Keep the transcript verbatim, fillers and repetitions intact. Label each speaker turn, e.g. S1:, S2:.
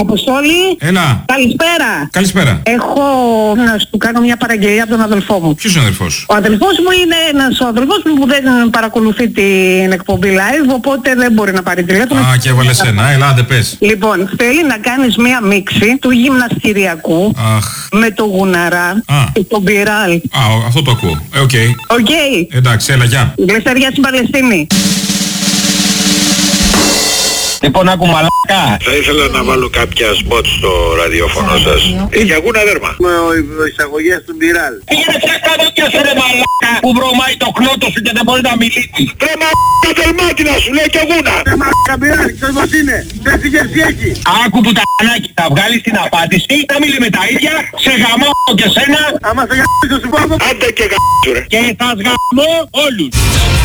S1: Αποστόλη.
S2: Έλα.
S1: Καλησπέρα.
S2: Καλησπέρα.
S1: Έχω να σου κάνω μια παραγγελία από τον αδελφό μου.
S2: Ποιος είναι ο αδελφός?
S1: Ο αδελφός μου είναι ένας ο αδελφός μου που δεν παρακολουθεί την εκπομπή live, οπότε δεν μπορεί να πάρει τηλέφωνο.
S2: Α, και έβαλε σένα. Έλα, άντε πες.
S1: Λοιπόν, θέλει να κάνεις μια μίξη του γυμναστηριακού
S2: Αχ.
S1: με το Γουναρά
S2: Α.
S1: και τον Πυράλ.
S2: Α, ο- αυτό το ακούω. Ε, οκ.
S1: Οκ.
S2: Εντάξει, έλα, γεια.
S1: Λεστεριά στην Παλαιστίνη.
S3: Λοιπόν, άκου μαλάκα.
S4: Θα ήθελα να βάλω κάποια σποτ στο ραδιόφωνο σας. Ε, για γούνα δέρμα.
S3: Με εισαγωγές του Μπιράλ. Πήγαινε πια κάτω και σε ρε μαλάκα που βρωμάει το κλώτο σου και δεν μπορεί να μιλήσει.
S4: Ρε μαλάκα δερμάτινα σου λέει και γούνα.
S3: Ρε μαλάκα Μπιράλ, ξέρεις πως είναι. Δεν φύγες τι έχει. Άκου που τα κανάκι θα βγάλεις την απάντηση. Θα μιλεί με τα ίδια. Σε γαμώ και σένα. Άμα σε γαμώ σου πω.
S4: Άντε και γαμώ ρε.
S3: Και θα σγαμώ όλους.